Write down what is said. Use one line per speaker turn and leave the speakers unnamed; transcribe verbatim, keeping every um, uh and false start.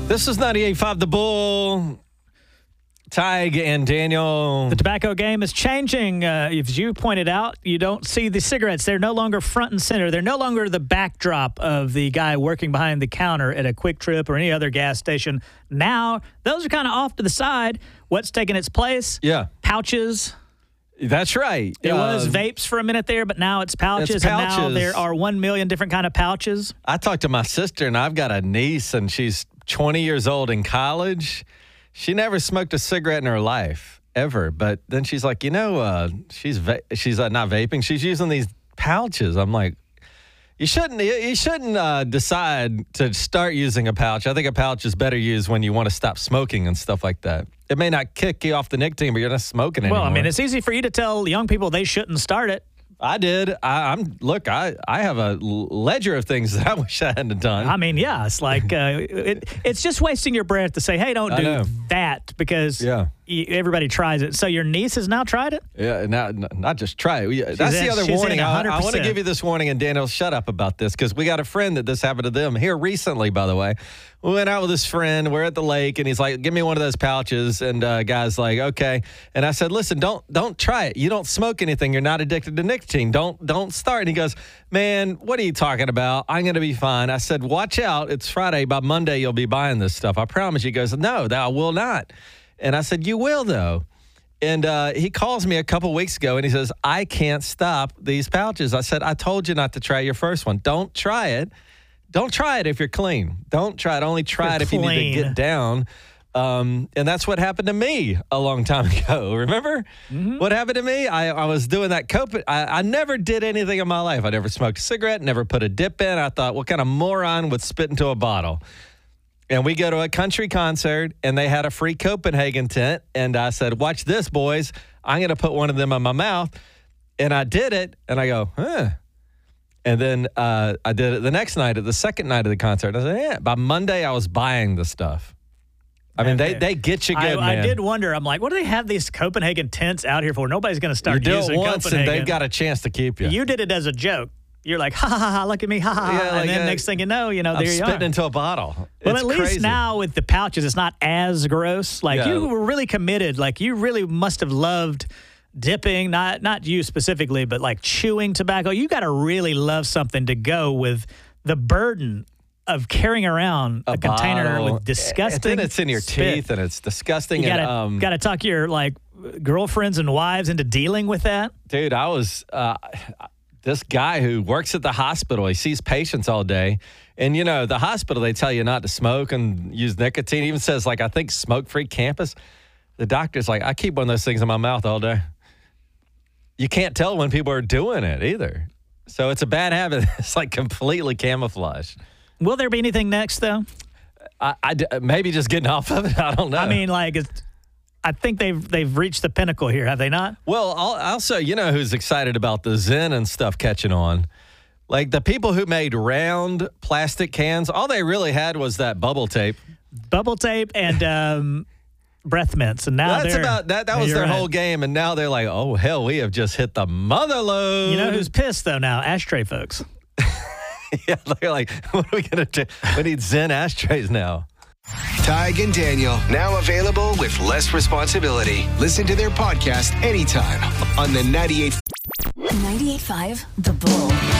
This is ninety-eight point five The Bull. Tig and Daniel.
The tobacco game is changing. Uh, as you pointed out, you don't see the cigarettes. They're no longer front and center. They're no longer the backdrop of the guy working behind the counter at a Quick Trip or any other gas station. Now, those are kind of off to the side. What's taking its place?
Yeah.
Pouches.
That's right.
It
Uh,
was vapes for a minute there, but now it's pouches,
It's
and now
pouches.
there are one million different kind of pouches.
I talked to my sister, and I've got a niece, and she's twenty years old in college. She never smoked a cigarette in her life, ever. But then she's like, you know, uh, she's va- she's uh, not vaping. She's using these pouches. I'm like, you shouldn't you shouldn't uh, decide to start using a pouch. I think a pouch is better used when you want to stop smoking and stuff like that. It may not kick you off the nicotine, but you're not smoking anymore.
Well, I mean, it's easy for you to tell young people they shouldn't start it.
I did. I, I'm look. I, I have a ledger of things that I wish I hadn't done.
I mean, yeah, it's like uh, it, it's just wasting your breath to say, "Hey, don't
I
do
know.
that," because
Yeah.
y- everybody tries it. So your niece has now tried it.
Yeah, not not just try it. We- That's
in-
the other
she's in
warning. I, I want to
one hundred percent.
give you this warning, and Daniel, shut up about this, because we got a friend that this happened to them here recently. By the way, we went out with this friend. We're at the lake, and he's like, "Give me one of those pouches." And uh, guy's like, "Okay." And I said, "Listen, don't don't try it. You don't smoke anything. You're not addicted to nicotine. Don't don't start." And he goes, "Man, what are you talking about? I'm going to be fine." I said, "Watch out. It's Friday. By Monday, you'll be buying this stuff. I promise you." He goes, "No, that I will not." And I said, "You will, though." And uh, he calls me a couple weeks ago, and he says, "I can't stop these pouches." I said, "I told you not to try your first one. Don't try it. Don't try it if you're clean. Don't try it. Only try
You're
it if you need
clean.
to get down." Um, and that's what happened to me a long time ago. Remember
Mm-hmm.
what happened to me? I, I was doing that cope. I, I never did anything in my life. I never smoked a cigarette, never put a dip in. I thought, what kind of moron would spit into a bottle? And we go to a country concert, and they had a free Copenhagen tent. And I said, "Watch this, boys. I'm going to put one of them in my mouth." And I did it, and I go, huh. And then uh, I did it the next night, at the second night of the concert. I said, yeah. By Monday, I was buying the stuff. I mean, they,
Okay.
they get you
I,
good,
I
man.
did wonder. I'm like, what do they have these Copenhagen tents out here for? Nobody's going to
You
start
do
using
it once, and
Copenhagen.
they've got a chance to keep you.
You did it as a joke. You're like, ha ha ha, ha look at me, ha ha ha.
Yeah, like,
and then
uh,
next thing you know, you know,
I'm
there you
spitting
are.
into a bottle.
Well,
It's
at least
crazy.
now with the pouches, it's not as gross. Like
Yeah.
you were really committed. Like you really must have loved dipping, not not you specifically, but like chewing tobacco. You got to really love something to go with the burden of carrying around a,
a
container
bottle.
with disgusting.
And then it's in your
spit.
teeth, and it's disgusting.
You gotta
and, um,
gotta talk your like girlfriends and wives into dealing with that.
Dude, I was uh, this guy who works at the hospital. He sees patients all day. And, you know, the hospital, they tell you not to smoke and use nicotine. It even says, like, I think smoke-free campus. The doctor's like, I keep one of those things in my mouth all day. You can't tell when people are doing it either. So it's a bad habit. It's like completely camouflaged.
Will there be anything next, though?
I, I d- maybe just getting off of it. I don't know.
I mean, like, it's, I think they've they've reached the pinnacle here, have they not?
Well, al- also, you know who's excited about the Zen and stuff catching on? Like the people who made round plastic cans, all they really had was that bubble tape.
Bubble tape and um, breath mints, and now
That's
they're,
about that. That was
you're
their
right.
whole game, and now they're like, oh hell, we have just hit the mother load.
You know who's pissed though now? Ashtray folks.
yeah, they're like, what are we gonna do? We need Zen ashtrays now.
Tig and Daniel, now available with less responsibility. Listen to their podcast anytime on the ninety-eight
ninety-eight point five The Bull.